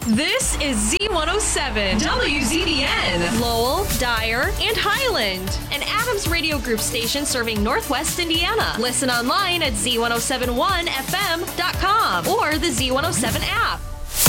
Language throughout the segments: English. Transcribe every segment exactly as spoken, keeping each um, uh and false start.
This is Z one oh seven, W Z B N, Lowell, Dyer, and Highland, an Adams Radio Group station serving Northwest Indiana. Listen online at Z one oh seven one F M dot com or the Z one oh seven app.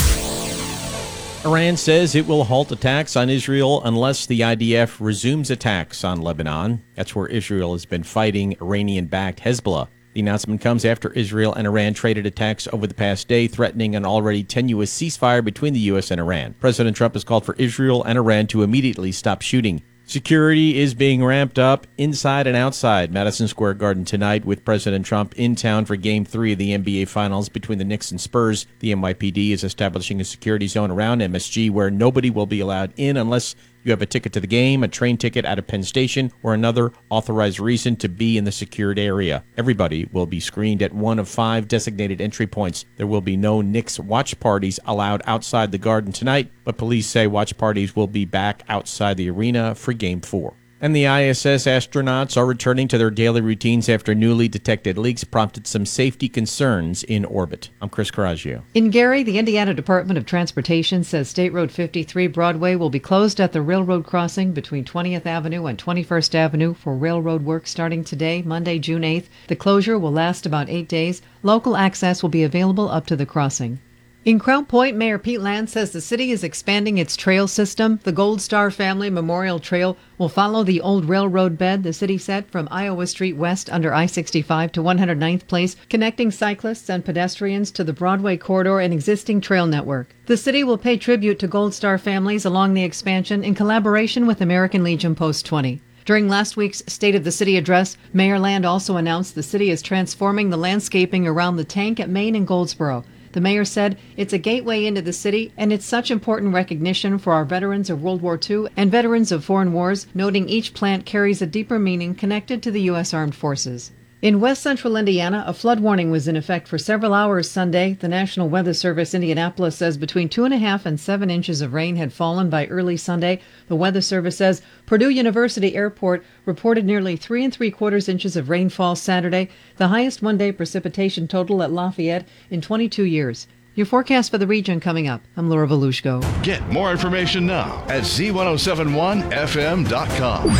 Iran says it will halt attacks on Israel unless the I D F resumes attacks on Lebanon. That's where Israel has been fighting Iranian-backed Hezbollah. The announcement comes after Israel and Iran traded attacks over the past day, threatening an already tenuous ceasefire between the U S and Iran. President Trump has called for Israel and Iran to immediately stop shooting. Security is being ramped up inside and outside Madison Square Garden tonight, with President Trump in town for Game three of the N B A Finals between the Knicks and Spurs. The N Y P D is establishing a security zone around M S G where nobody will be allowed in unless you have a ticket to the game, a train ticket at a Penn Station, or another authorized reason to be in the secured area. Everybody will be screened at one of five designated entry points. There will be no Knicks watch parties allowed outside the Garden tonight, but police say watch parties will be back outside the arena for Game four. And the I S S astronauts are returning to their daily routines after newly detected leaks prompted some safety concerns in orbit. I'm Chris Coraggio. In Gary, the Indiana Department of Transportation says State Road fifty-three Broadway will be closed at the railroad crossing between twentieth Avenue and twenty-first Avenue for railroad work starting today, Monday, June eighth. The closure will last about eight days. Local access will be available up to the crossing. In Crown Point, Mayor Pete Land says the city is expanding its trail system. The Gold Star Family Memorial Trail will follow the old railroad bed the city set from Iowa Street West under I sixty-five to one hundred ninth Place, connecting cyclists and pedestrians to the Broadway corridor and existing trail network. The city will pay tribute to Gold Star families along the expansion in collaboration with American Legion Post twenty. During last week's State of the City address, Mayor Land also announced the city is transforming the landscaping around the tank at Main and Goldsboro. The mayor said it's a gateway into the city, and it's such important recognition for our veterans of World War Two and veterans of foreign wars, noting each plant carries a deeper meaning connected to the U S Armed Forces. In west central Indiana, a flood warning was in effect for several hours Sunday. The National Weather Service Indianapolis says between two and a half and seven inches of rain had fallen by early Sunday. The Weather Service says Purdue University Airport reported nearly three and three quarters inches of rainfall Saturday, the highest one-day precipitation total at Lafayette in twenty-two years. Your forecast for the region coming up. I'm Laura Volushko. Get more information now at Z ten seventy-one F M dot com.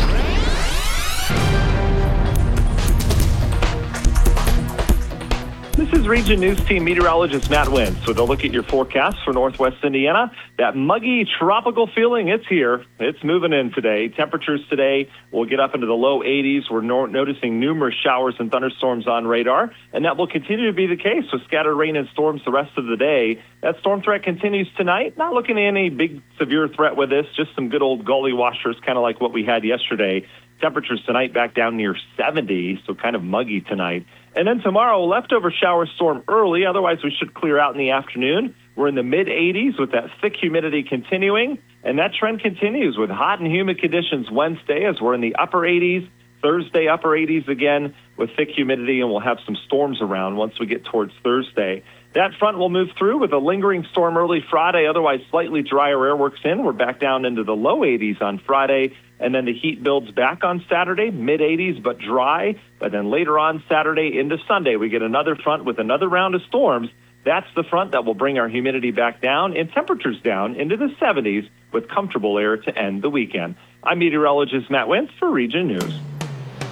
This is Region News Team meteorologist Matt Wentz with a look at your forecast for Northwest Indiana. That muggy tropical feeling, it's here. It's moving in today. Temperatures today will get up into the low eighties. We're no- noticing numerous showers and thunderstorms on radar, and that will continue to be the case with scattered rain and storms the rest of the day. That storm threat continues tonight. Not looking at any big severe threat with this, just some good old gully washers, kind of like what we had yesterday. Temperatures tonight back down near seventy, so kind of muggy tonight. And then tomorrow, leftover shower storm early. Otherwise, we should clear out in the afternoon. We're in the mid eighties with that thick humidity continuing. And that trend continues with hot and humid conditions Wednesday as we're in the upper eighties. Thursday, upper eighties again with thick humidity, and we'll have some storms around once we get towards Thursday. That front will move through with a lingering storm early Friday. Otherwise, slightly drier air works in. We're back down into the low eighties on Friday. And then the heat builds back on Saturday, mid eighties, but dry. But then later on Saturday into Sunday, we get another front with another round of storms. That's the front that will bring our humidity back down and temperatures down into the seventies with comfortable air to end the weekend. I'm meteorologist Matt Wentz for Region News.